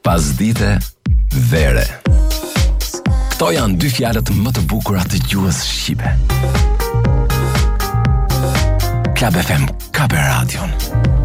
Pasdite, vere. Kto janë dy fjalët më të bukura të gjuhës shqipe. Club FM ka për radion.